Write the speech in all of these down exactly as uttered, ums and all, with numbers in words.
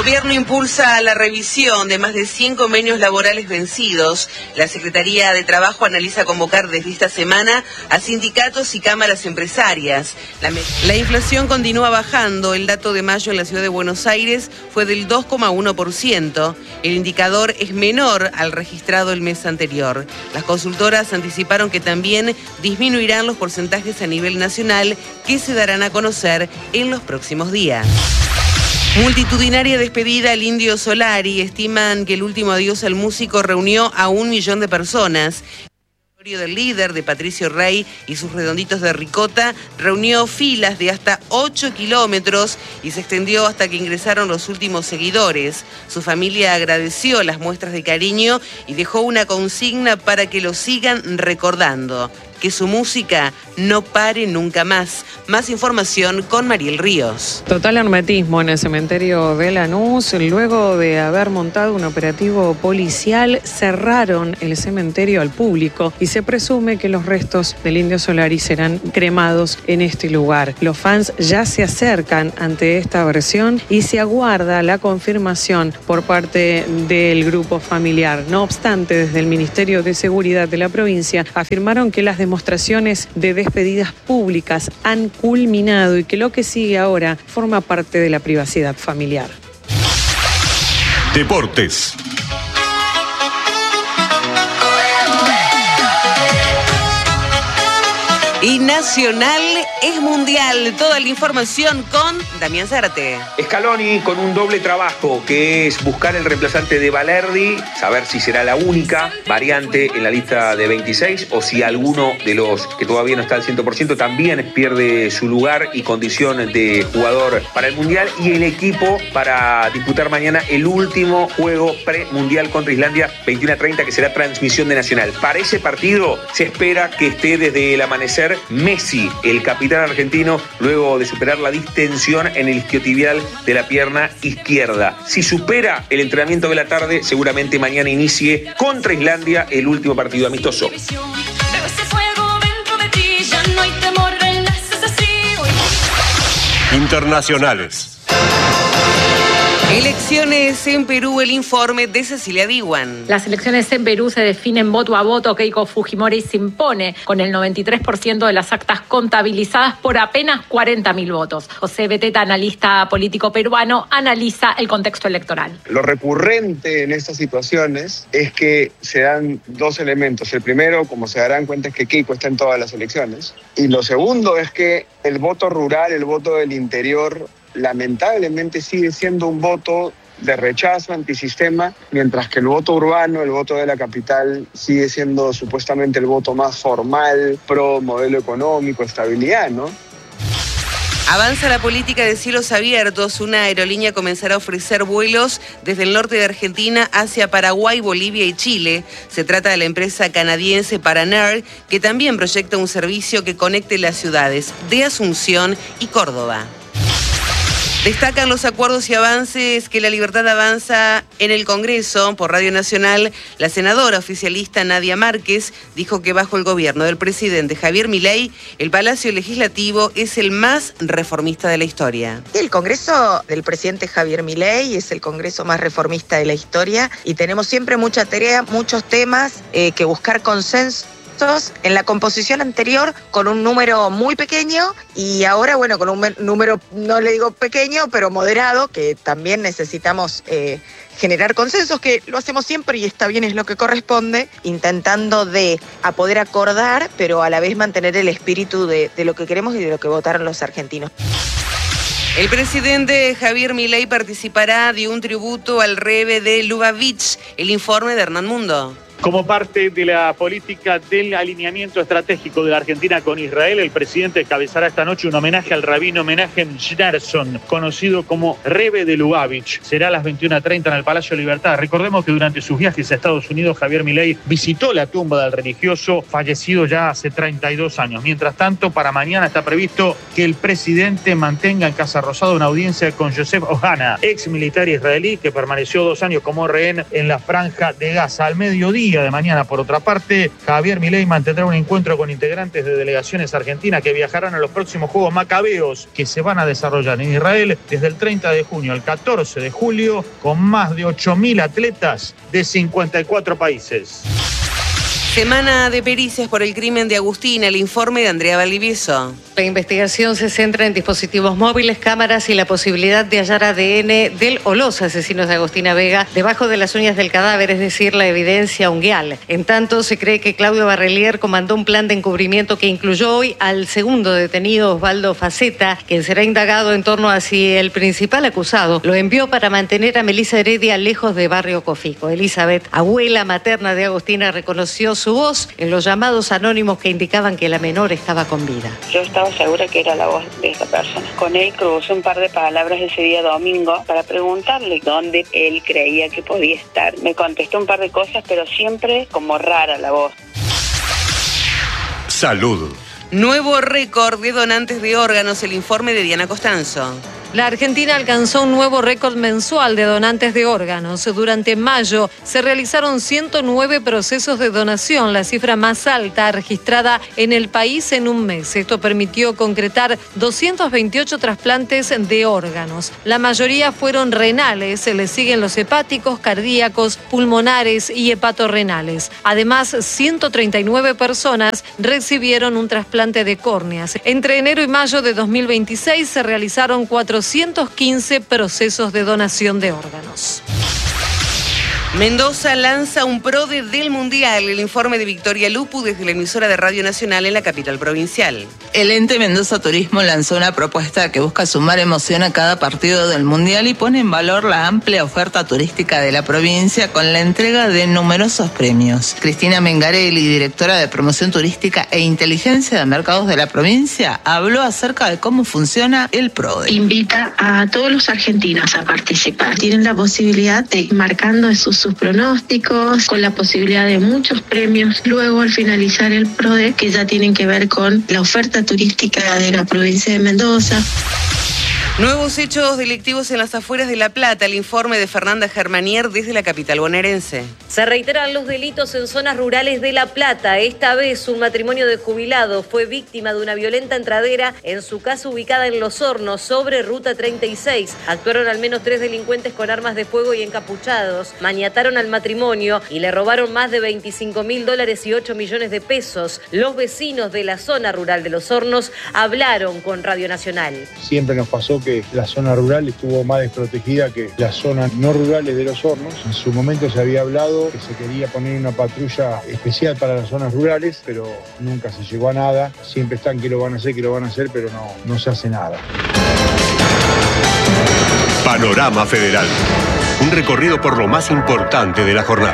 Gobierno impulsa la revisión de más de cien convenios laborales vencidos. La Secretaría de Trabajo analiza convocar desde esta semana a sindicatos y cámaras empresarias. La, la inflación continúa bajando. El dato de mayo en la ciudad de Buenos Aires fue del dos coma uno por ciento. El indicador es menor al registrado el mes anterior. Las consultoras anticiparon que también disminuirán los porcentajes a nivel nacional que se darán a conocer en los próximos días. Multitudinaria despedida al Indio Solari. Estiman que el último adiós al músico reunió a un millón de personas. El del líder de Patricio Rey y sus redonditos de ricota reunió filas de hasta ocho kilómetros y se extendió hasta que ingresaron los últimos seguidores. Su familia agradeció las muestras de cariño y dejó una consigna para que lo sigan recordando: que su música no pare nunca más. Más información con Mariel Ríos. Total hermetismo en el cementerio de Lanús. Luego de haber montado un operativo policial, cerraron el cementerio al público y se presume que los restos del Indio Solari serán cremados en este lugar. Los fans ya se acercan ante esta versión y se aguarda la confirmación por parte del grupo familiar. No obstante, desde el Ministerio de Seguridad de la provincia afirmaron que las demostraciones de despedidas públicas han culminado y que lo que sigue ahora forma parte de la privacidad familiar. Deportes. Y Nacional es mundial. Toda la información con Damián Zárate. Scaloni con un doble trabajo, que es buscar el reemplazante de Balerdi, saber si será la única variante en la lista de veintiséis o si alguno de los que todavía no está al cien por ciento también pierde su lugar y condición de jugador para el mundial, y el equipo para disputar mañana el último juego premundial contra Islandia, veintiuno a treinta, que será transmisión de Nacional. Para ese partido se espera que esté desde el amanecer Messi, el capitán argentino, luego de superar la distensión en el isquiotibial de la pierna izquierda. Si supera el entrenamiento de la tarde, seguramente mañana inicie contra Islandia el último partido amistoso. Internacionales. Elecciones en Perú, el informe de Cecilia Diwan. Las elecciones en Perú se definen voto a voto. Keiko Fujimori se impone con el noventa y tres por ciento de las actas contabilizadas por apenas cuarenta mil votos. José Beteta, analista político peruano, analiza el contexto electoral. Lo recurrente en estas situaciones es que se dan dos elementos. El primero, como se darán cuenta, es que Keiko está en todas las elecciones. Y lo segundo es que el voto rural, el voto del interior, lamentablemente sigue siendo un voto de rechazo antisistema, mientras que el voto urbano, el voto de la capital, sigue siendo supuestamente el voto más formal, pro modelo económico, estabilidad, ¿no? Avanza la política de cielos abiertos. Una aerolínea comenzará a ofrecer vuelos desde el norte de Argentina hacia Paraguay, Bolivia y Chile. Se trata de la empresa canadiense Paranair, que también proyecta un servicio que conecte las ciudades de Asunción y Córdoba. Destacan los acuerdos y avances que La Libertad avanza en el Congreso. Por Radio Nacional, la senadora oficialista Nadia Márquez dijo que bajo el gobierno del presidente Javier Milei, el Palacio Legislativo es el más reformista de la historia. El Congreso del presidente Javier Milei es el Congreso más reformista de la historia y tenemos siempre mucha tarea, muchos temas eh, que buscar consenso. En la composición anterior con un número muy pequeño y ahora, bueno, con un número, no le digo pequeño, pero moderado, que también necesitamos eh, generar consensos, que lo hacemos siempre y está bien, es lo que corresponde, intentando de a poder acordar, pero a la vez mantener el espíritu de, de lo que queremos y de lo que votaron los argentinos. El presidente Javier Milei participará de un tributo al rebe de Lubavitch. El informe de Hernán Mundo. Como parte de la política del alineamiento estratégico de la Argentina con Israel, el presidente encabezará esta noche un homenaje al rabino Menachem Schneerson, conocido como Rebe de Lubavitch. Será a las veintiuno a treinta en el Palacio Libertad. Recordemos que durante sus viajes a Estados Unidos, Javier Milei visitó la tumba del religioso fallecido ya hace treinta y dos años. Mientras tanto, para mañana está previsto que el presidente mantenga en Casa Rosada una audiencia con Joseph Ohana, ex militar israelí que permaneció dos años como rehén en la Franja de Gaza. Al mediodía, día de mañana, por otra parte, Javier Milei mantendrá un encuentro con integrantes de delegaciones argentinas que viajarán a los próximos Juegos Macabeos que se van a desarrollar en Israel desde el treinta de junio al catorce de julio con más de ocho mil atletas de cincuenta y cuatro países. Semana de pericias por el crimen de Agustina, el informe de Andrea Valdivieso. La investigación se centra en dispositivos móviles, cámaras y la posibilidad de hallar A D N del o los asesinos de Agustina Vega debajo de las uñas del cadáver, es decir, la evidencia unguial. En tanto, se cree que Claudio Barrelier comandó un plan de encubrimiento que incluyó hoy al segundo detenido, Osvaldo Faceta, quien será indagado en torno a si el principal acusado lo envió para mantener a Melissa Heredia lejos de Barrio Cofico. Elizabeth, abuela materna de Agustina, reconoció su voz en los llamados anónimos que indicaban que la menor estaba con vida. Yo estaba segura que era la voz de esta persona. Con él crucé un par de palabras ese día domingo para preguntarle dónde él creía que podía estar. Me contestó un par de cosas, pero siempre como rara la voz. Salud. Nuevo récord de donantes de órganos, el informe de Diana Costanzo. La Argentina alcanzó un nuevo récord mensual de donantes de órganos. Durante mayo se realizaron ciento nueve procesos de donación, la cifra más alta registrada en el país en un mes. Esto permitió concretar doscientos veintiocho trasplantes de órganos. La mayoría fueron renales, se le siguen los hepáticos, cardíacos, pulmonares y hepatorrenales. Además, ciento treinta y nueve personas recibieron un trasplante de córneas. Entre enero y mayo de dos mil veintiséis se realizaron cuatrocientos quince procesos de donación de órganos. Mendoza lanza un PRODE del Mundial, el informe de Victoria Lupu desde la emisora de Radio Nacional en la capital provincial. El ente Mendoza Turismo lanzó una propuesta que busca sumar emoción a cada partido del Mundial y pone en valor la amplia oferta turística de la provincia con la entrega de numerosos premios. Cristina Mengarelli, directora de Promoción Turística e Inteligencia de Mercados de la provincia, habló acerca de cómo funciona el PRODE. Invita a todos los argentinos a participar. Tienen la posibilidad de ir marcando sus sus pronósticos, con la posibilidad de muchos premios luego al finalizar el PRODE, que ya tienen que ver con la oferta turística de la provincia de Mendoza. Nuevos hechos delictivos en las afueras de La Plata, el informe de Fernanda Germanier desde la capital bonaerense. Se reiteran los delitos en zonas rurales de La Plata. Esta vez un matrimonio de jubilados fue víctima de una violenta entradera en su casa ubicada en Los Hornos, sobre Ruta treinta y seis. Actuaron al menos tres delincuentes con armas de fuego y encapuchados, maniataron al matrimonio y le robaron más de veinticinco mil dólares y ocho millones de pesos. Los vecinos de la zona rural de Los Hornos hablaron con Radio Nacional. Siempre nos pasó que la zona rural estuvo más desprotegida que las zonas no rurales de Los Hornos. En su momento se había hablado que se quería poner una patrulla especial para las zonas rurales, pero nunca se llegó a nada. Siempre están que lo van a hacer, que lo van a hacer, pero no, no se hace nada. Panorama Federal. Un recorrido por lo más importante de la jornada.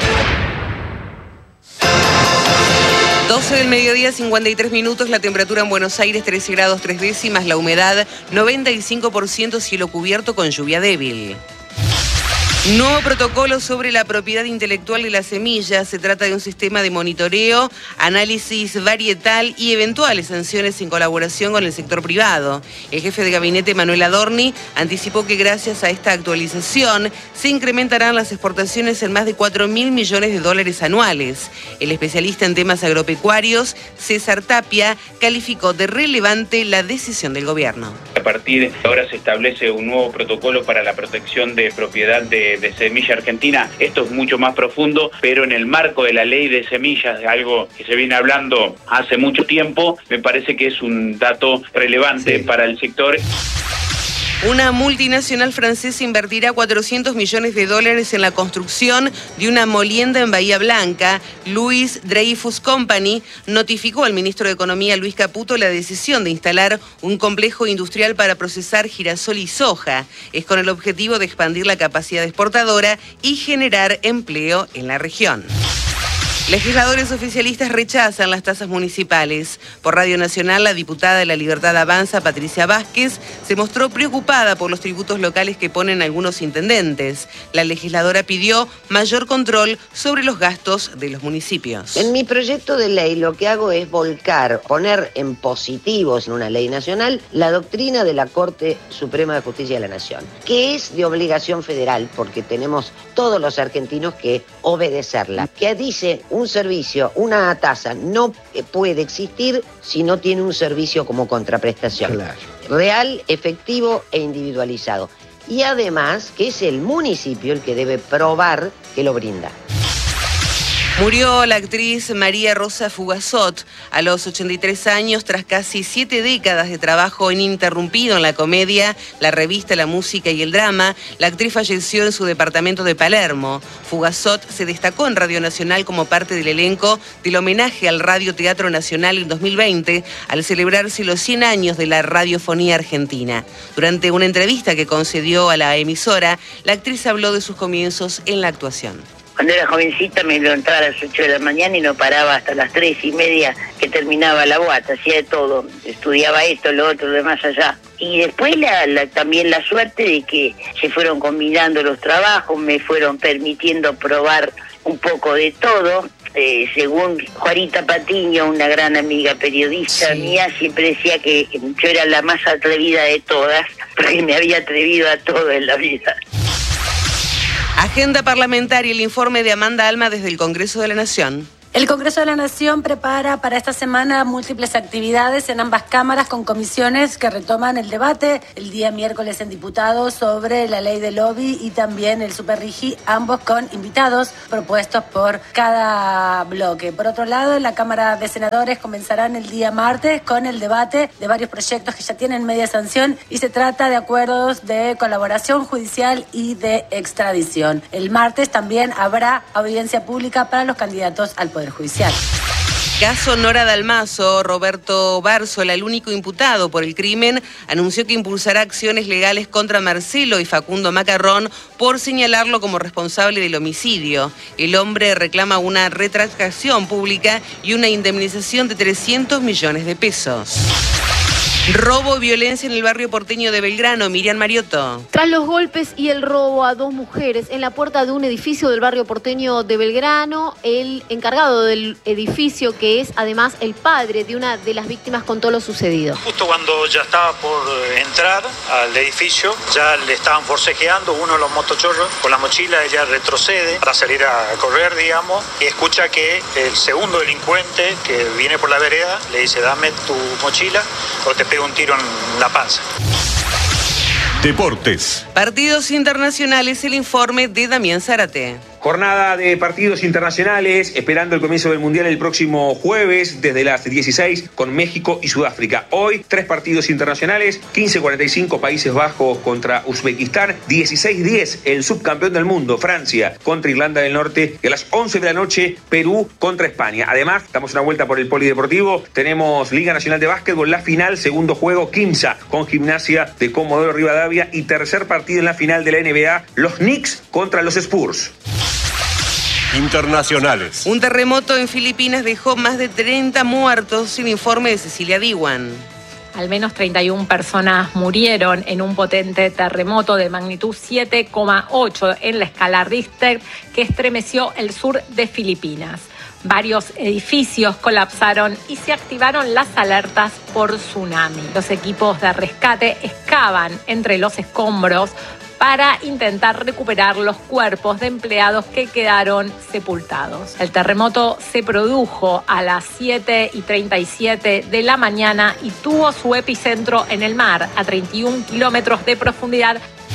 doce del mediodía, cincuenta y tres minutos, la temperatura en Buenos Aires trece grados tres décimas, la humedad noventa y cinco por ciento, cielo cubierto con lluvia débil. Nuevo protocolo sobre la propiedad intelectual de las semillas. Se trata de un sistema de monitoreo, análisis varietal y eventuales sanciones en colaboración con el sector privado. El jefe de gabinete, Manuel Adorni, anticipó que gracias a esta actualización se incrementarán las exportaciones en más de cuatro mil millones de dólares anuales. El especialista en temas agropecuarios, César Tapia, calificó de relevante la decisión del gobierno. A partir de ahora se establece un nuevo protocolo para la protección de propiedad de de semilla argentina. Esto es mucho más profundo, pero en el marco de la ley de semillas, de algo que se viene hablando hace mucho tiempo, me parece que es un dato relevante sí. para el sector. Una multinacional francesa invertirá cuatrocientos millones de dólares en la construcción de una molienda en Bahía Blanca. Louis Dreyfus Company notificó al ministro de Economía, Luis Caputo, la decisión de instalar un complejo industrial para procesar girasol y soja. Es con el objetivo de expandir la capacidad exportadora y generar empleo en la región. Legisladores oficialistas rechazan las tasas municipales. Por Radio Nacional, la diputada de La Libertad Avanza, Patricia Vázquez, se mostró preocupada por los tributos locales que ponen algunos intendentes. La legisladora pidió mayor control sobre los gastos de los municipios. En mi proyecto de ley lo que hago es volcar, poner en positivos en una ley nacional la doctrina de la Corte Suprema de Justicia de la Nación, que es de obligación federal porque tenemos todos los argentinos que obedecerla, que dice un servicio, una tasa no puede existir si no tiene un servicio como contraprestación. Claro. Real, efectivo e individualizado. Y además que es el municipio el que debe probar que lo brinda. Murió la actriz María Rosa Fugazot a los ochenta y tres años tras casi siete décadas de trabajo ininterrumpido en la comedia, la revista, la música y el drama. La actriz falleció en su departamento de Palermo. Fugazot se destacó en Radio Nacional como parte del elenco del homenaje al Radio Teatro Nacional en dos mil veinte al celebrarse los cien años de la radiofonía argentina. Durante una entrevista que concedió a la emisora, la actriz habló de sus comienzos en la actuación. Cuando era jovencita me levantaba a las ocho de la mañana y no paraba hasta las tres y media que terminaba la boata, hacía de todo, estudiaba esto, lo otro, de más allá. Y después la, la, también la suerte de que se fueron combinando los trabajos, me fueron permitiendo probar un poco de todo. Eh, según Juanita Patiño, una gran amiga periodista sí. mía, siempre decía que yo era la más atrevida de todas, porque me había atrevido a todo en la vida. Agenda parlamentaria, el informe de Amanda Alma desde el Congreso de la Nación. El Congreso de la Nación prepara para esta semana múltiples actividades en ambas cámaras con comisiones que retoman el debate el día miércoles en diputados sobre la ley de lobby y también el superrigi, ambos con invitados propuestos por cada bloque. Por otro lado, en la Cámara de Senadores comenzarán el día martes con el debate de varios proyectos que ya tienen media sanción y se trata de acuerdos de colaboración judicial y de extradición. El martes también habrá audiencia pública para los candidatos al Poder Judicial. Caso Nora Dalmazo. Roberto Bárzola, el único imputado por el crimen, anunció que impulsará acciones legales contra Marcelo y Facundo Macarrón por señalarlo como responsable del homicidio. El hombre reclama una retractación pública y una indemnización de trescientos millones de pesos. Robo y violencia en el barrio porteño de Belgrano. Miriam Mariotto. Tras los golpes y el robo a dos mujeres en la puerta de un edificio del barrio porteño de Belgrano, el encargado del edificio, que es además el padre de una de las víctimas, contó lo sucedido. Justo cuando ya estaba por entrar al edificio, ya le estaban forcejeando uno de los motochorros con la mochila. Ella retrocede para salir a correr, digamos, y escucha que el segundo delincuente que viene por la vereda le dice: dame tu mochila o te pega un tiro en la panza. Deportes. Partidos internacionales, el informe de Damián Zárate. Jornada de partidos internacionales, esperando el comienzo del Mundial el próximo jueves desde las dieciséis con México y Sudáfrica. Hoy, tres partidos internacionales, quince cuarenta y cinco Países Bajos contra Uzbekistán, dieciséis diez el subcampeón del mundo, Francia, contra Irlanda del Norte, y a las once de la noche, Perú contra España. Además, damos una vuelta por el polideportivo, tenemos Liga Nacional de Básquetbol, la final, segundo juego, Quimsa con Gimnasia de Comodoro Rivadavia, y tercer partido en la final de la N B A, los Knicks contra los Spurs. Internacionales. Un terremoto en Filipinas dejó más de treinta muertos, el informe de Cecilia Diwan. Al menos treinta y una personas murieron en un potente terremoto de magnitud siete coma ocho en la escala Richter que estremeció el sur de Filipinas. Varios edificios colapsaron y se activaron las alertas por tsunami. Los equipos de rescate excavan entre los escombros para intentar recuperar los cuerpos de empleados que quedaron sepultados. El terremoto se produjo a las siete y treinta y siete de la mañana y tuvo su epicentro en el mar, a treinta y un kilómetros de profundidad.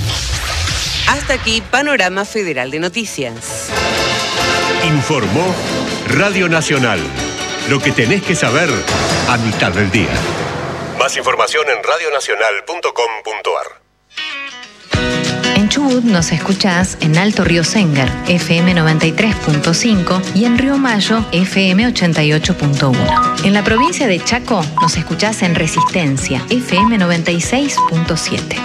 Hasta aquí, Panorama Federal de Noticias. Informó Radio Nacional. Lo que tenés que saber a mitad del día. Más información en radio nacional punto com punto a r. En Chubut nos escuchás en Alto Río Sengar, F M noventa y tres punto cinco, y en Río Mayo, F M ochenta y ocho punto uno. En la provincia de Chaco nos escuchás en Resistencia, F M noventa y seis punto siete.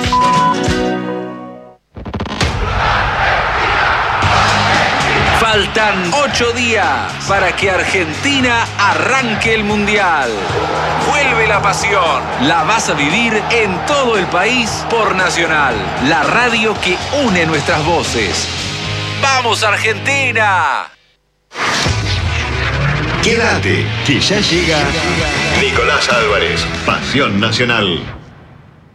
Faltan ocho días para que Argentina arranque el Mundial. Vuelve la pasión. La vas a vivir en todo el país por Nacional, la radio que une nuestras voces. ¡Vamos, Argentina! Quédate, que ya llega Nicolás Álvarez, Pasión Nacional.